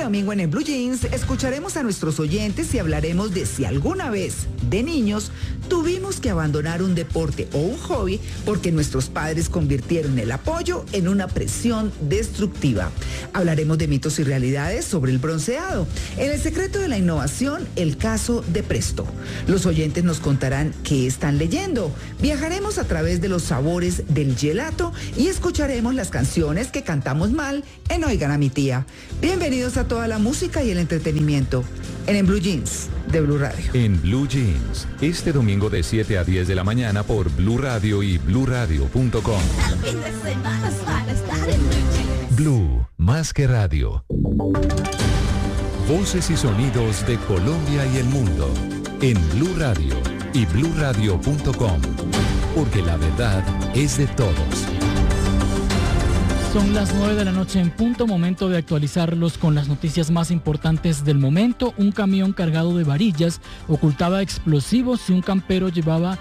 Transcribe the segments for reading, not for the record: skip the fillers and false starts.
domingo en Blue Jeans escucharemos a nuestros oyentes y hablaremos de si alguna vez, de niños, tuvimos que abandonar un deporte o un hobby porque nuestros padres convirtieron el apoyo en una presión destructiva. Hablaremos de mitos y realidades sobre el bronceado. En El secreto de la innovación, el caso de Presto. Los oyentes nos contarán qué están leyendo. Viajaremos a través de los sabores del gelato y escucharemos las canciones que cantamos mal en Oigan a mi tía. Bienvenidos a toda la música y el entretenimiento en Blue Jeans de Blue Radio. En Blue Jeans, este domingo de 7 a 10 de la mañana por Blue Radio y bluradio.com. Blue, más que radio. Voces y sonidos de Colombia y el mundo en Blue Radio y bluradio.com, porque la verdad es de todos. Son las 9 de la noche en punto, momento de actualizarlos con las noticias más importantes del momento. Un camión cargado de varillas ocultaba explosivos y un campero llevaba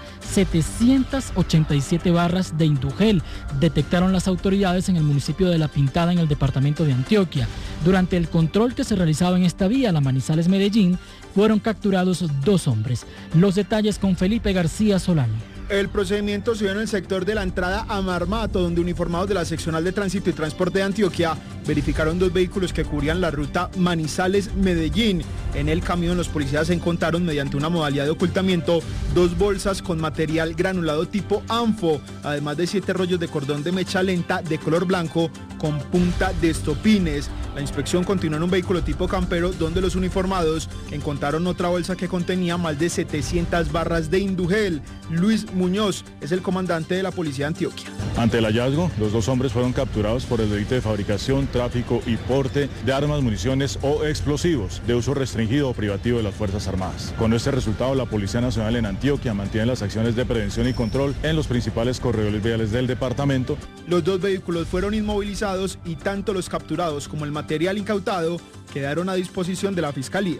787 barras de Indugel, detectaron las autoridades en el municipio de La Pintada, en el departamento de Antioquia. Durante el control que se realizaba en esta vía, la Manizales-Medellín, fueron capturados 2 hombres. Los detalles con Felipe García Solano. El procedimiento se dio en el sector de la entrada a Marmato, donde uniformados de la Seccional de Tránsito y Transporte de Antioquia verificaron 2 vehículos que cubrían la ruta Manizales-Medellín. En el camión los policías encontraron, mediante una modalidad de ocultamiento, 2 bolsas con material granulado tipo ANFO, además de 7 rollos de cordón de mecha lenta de color blanco con punta de estopines. La inspección continuó en un vehículo tipo campero, donde los uniformados encontraron otra bolsa que contenía más de 700 barras de Indugel. Luis Muñoz es el comandante de la Policía de Antioquia. Ante el hallazgo, los 2 hombres fueron capturados por el delito de fabricación, tráfico y porte de armas, municiones o explosivos de uso restringido o privativo de las Fuerzas Armadas. Con este resultado, la Policía Nacional en Antioquia mantiene las acciones de prevención y control en los principales corredores viales del departamento. Los 2 vehículos fueron inmovilizados y tanto los capturados como el material incautado quedaron a disposición de la Fiscalía.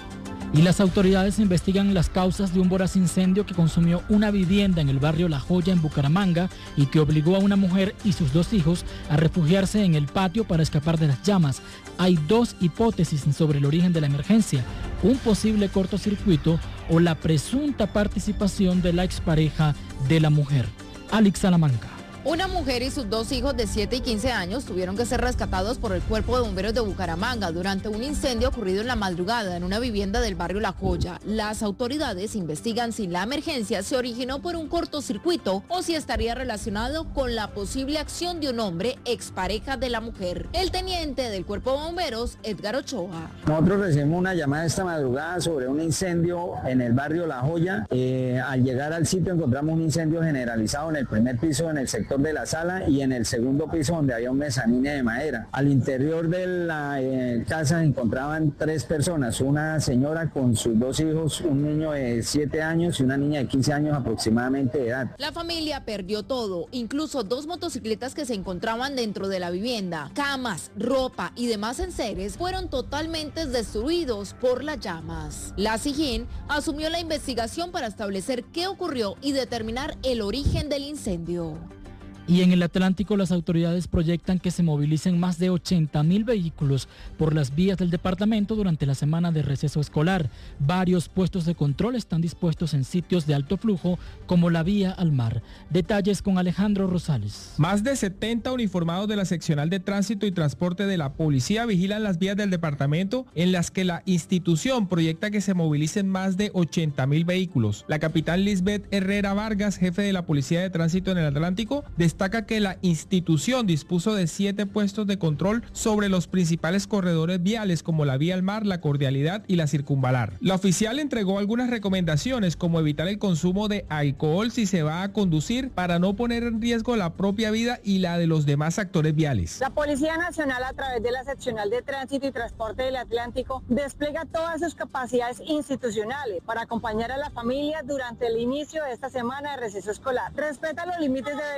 Y las autoridades investigan las causas de un voraz incendio que consumió una vivienda en el barrio La Joya, en Bucaramanga, y que obligó a una mujer y sus 2 hijos a refugiarse en el patio para escapar de las llamas. Hay 2 hipótesis sobre el origen de la emergencia: un posible cortocircuito o la presunta participación de la expareja de la mujer. Alex Salamanca. Una mujer y sus 2 hijos de 7 y 15 años tuvieron que ser rescatados por el Cuerpo de Bomberos de Bucaramanga durante un incendio ocurrido en la madrugada en una vivienda del barrio La Joya. Las autoridades investigan si la emergencia se originó por un cortocircuito o si estaría relacionado con la posible acción de un hombre expareja de la mujer. El teniente del Cuerpo de Bomberos, Edgar Ochoa. Nosotros recibimos una llamada esta madrugada sobre un incendio en el barrio La Joya. Al llegar al sitio encontramos un incendio generalizado en el primer piso, en el sector de la sala, y en el segundo piso, donde había un mezanine de madera. Al interior de la casa se encontraban 3 personas, una señora con sus 2 hijos, un niño de 7 años y una niña de 15 años aproximadamente de edad. La familia perdió todo, incluso 2 motocicletas que se encontraban dentro de la vivienda. Camas, ropa y demás enseres fueron totalmente destruidos por las llamas. La SIJIN asumió la investigación para establecer qué ocurrió y determinar el origen del incendio. Y en el Atlántico, las autoridades proyectan que se movilicen más de 80.000 vehículos por las vías del departamento durante la semana de receso escolar. Varios puestos de control están dispuestos en sitios de alto flujo, como la vía al mar. Detalles con Alejandro Rosales. Más de 70 uniformados de la Seccional de Tránsito y Transporte de la Policía vigilan las vías del departamento, en las que la institución proyecta que se movilicen más de 80.000 vehículos. La capitán Lisbeth Herrera Vargas, jefe de la Policía de Tránsito en el Atlántico, destaca que la institución dispuso de 7 puestos de control sobre los principales corredores viales, como la vía al mar, la Cordialidad y la Circunvalar. La oficial entregó algunas recomendaciones, como evitar el consumo de alcohol si se va a conducir, para no poner en riesgo la propia vida y la de los demás actores viales. La Policía Nacional, a través de la Seccional de Tránsito y Transporte del Atlántico, despliega todas sus capacidades institucionales para acompañar a la familia durante el inicio de esta semana de receso escolar. Respeta los límites de velocidad,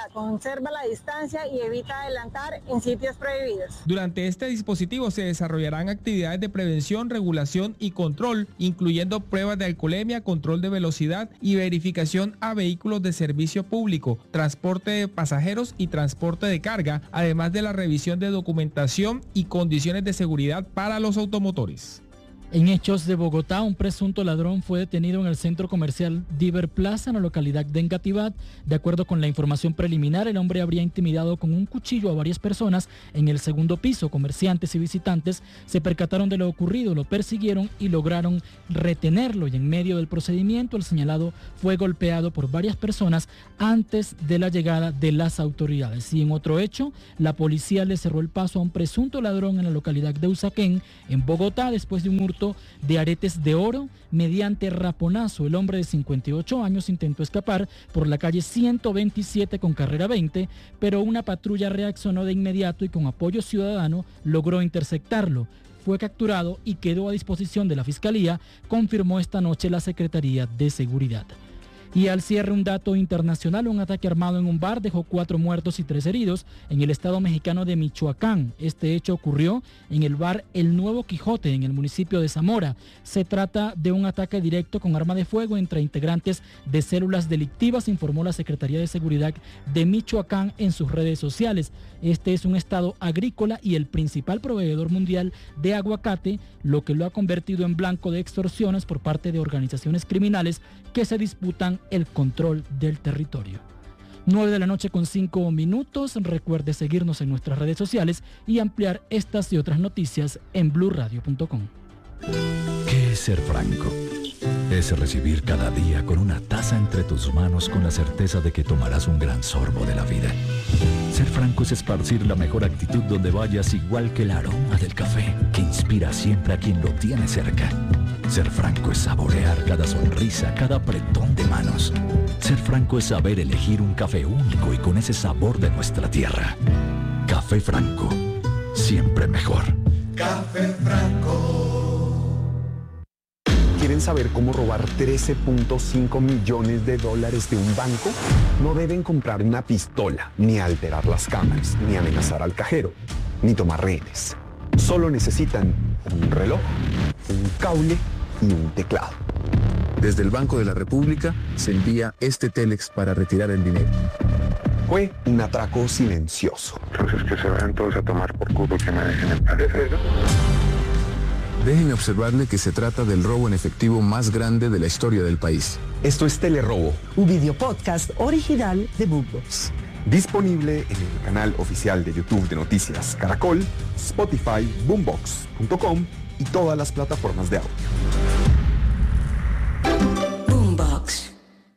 seguridad, conserva la distancia y evita adelantar en sitios prohibidos. Durante este dispositivo se desarrollarán actividades de prevención, regulación y control, incluyendo pruebas de alcoholemia, control de velocidad y verificación a vehículos de servicio público, transporte de pasajeros y transporte de carga, además de la revisión de documentación y condiciones de seguridad para los automotores. En hechos de Bogotá, un presunto ladrón fue detenido en el centro comercial Diver Plaza, en la localidad de Engativá. De acuerdo con la información preliminar, el hombre habría intimidado con un cuchillo a varias personas en el segundo piso. Comerciantes y visitantes se percataron de lo ocurrido, lo persiguieron y lograron retenerlo. Y en medio del procedimiento, el señalado fue golpeado por varias personas antes de la llegada de las autoridades. Y en otro hecho, la policía le cerró el paso a un presunto ladrón en la localidad de Usaquén, en Bogotá, después de un hurto de aretes de oro mediante raponazo. El hombre de 58 años intentó escapar por la calle 127 con carrera 20, pero una patrulla reaccionó de inmediato y con apoyo ciudadano logró interceptarlo. Fue capturado y quedó a disposición de la Fiscalía, confirmó esta noche la Secretaría de Seguridad. Y al cierre, un dato internacional: un ataque armado en un bar dejó 4 muertos y 3 heridos en el estado mexicano de Michoacán. Este hecho ocurrió en el bar El Nuevo Quijote, en el municipio de Zamora. Se trata de un ataque directo con arma de fuego entre integrantes de células delictivas, informó la Secretaría de Seguridad de Michoacán en sus redes sociales. Este es un estado agrícola y el principal proveedor mundial de aguacate, lo que lo ha convertido en blanco de extorsiones por parte de organizaciones criminales que se disputan el control del territorio. 9:05 p.m. Recuerde seguirnos en nuestras redes sociales y ampliar estas y otras noticias en blurradio.com. ¿Qué es ser franco? Es recibir cada día con una taza entre tus manos con la certeza de que tomarás un gran sorbo de la vida. Ser franco es esparcir la mejor actitud donde vayas, igual que el aroma del café que inspira siempre a quien lo tiene cerca. Ser franco es saborear cada sonrisa, cada apretón de manos. Ser franco es saber elegir un café único y con ese sabor de nuestra tierra. Café Franco, siempre mejor. Café Franco. ¿Quieren saber cómo robar 13.5 millones de dólares de un banco? No deben comprar una pistola, ni alterar las cámaras, ni amenazar al cajero, ni tomar rehenes. Solo necesitan un reloj, un cable y un teclado. Desde el Banco de la República se envía este Telex para retirar el dinero. Fue un atraco silencioso. Entonces que se vayan todos a tomar por culo, que me dejen en paz. Déjenme observarle que se trata del robo en efectivo más grande de la historia del país. Esto es Telerobo, un videopodcast original de Boombox. Disponible en el canal oficial de YouTube de Noticias Caracol, Spotify, Boombox.com y todas las plataformas de audio. Boombox.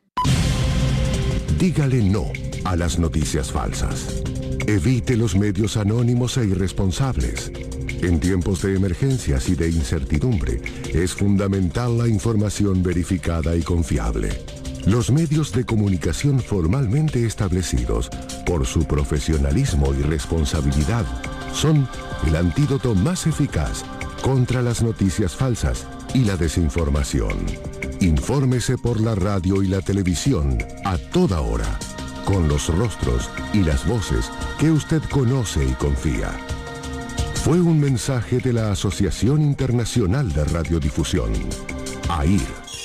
Dígale no a las noticias falsas. Evite los medios anónimos e irresponsables. En tiempos de emergencias y de incertidumbre, es fundamental la información verificada y confiable. Los medios de comunicación formalmente establecidos, por su profesionalismo y responsabilidad, son el antídoto más eficaz contra las noticias falsas y la desinformación. Infórmese por la radio y la televisión a toda hora, con los rostros y las voces que usted conoce y confía. Fue un mensaje de la Asociación Internacional de Radiodifusión, AIR.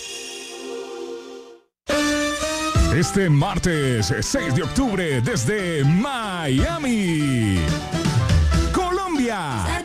Este martes 6 de octubre desde Miami, Colombia,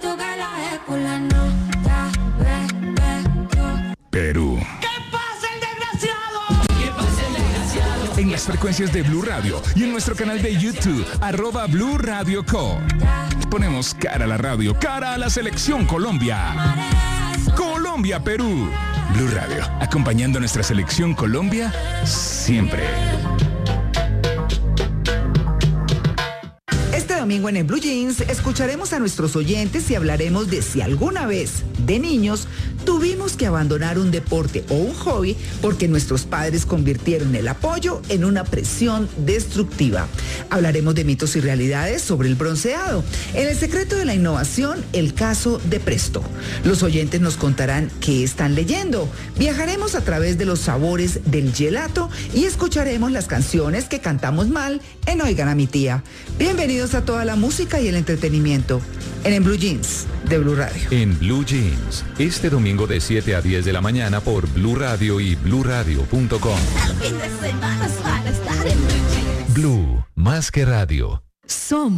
Perú. ¿Qué pasa, el desgraciado? ¿Qué pasa, el desgraciado? En las frecuencias de Blue Radio y en nuestro canal de YouTube, @Blue Radio Co. Ponemos cara a la radio, cara a la selección Colombia. Colombia, Perú. Blue Radio, acompañando a nuestra selección Colombia siempre. Este domingo domingo en Blue Jeans escucharemos a nuestros oyentes y hablaremos de si alguna vez, de niños, tuvimos que abandonar un deporte o un hobby porque nuestros padres convirtieron el apoyo en una presión destructiva. Hablaremos de mitos y realidades sobre el bronceado. En El secreto de la innovación, el caso de Presto. Los oyentes nos contarán qué están leyendo. Viajaremos a través de los sabores del gelato y escucharemos las canciones que cantamos mal en Oigan a mi tía. Bienvenidos a toda la música y el entretenimiento en Blue Jeans de Blue Radio. En Blue Jeans, este domingo de 7 a 10 de la mañana por Blue Radio y bluradio.com. Blue, más que radio. Somos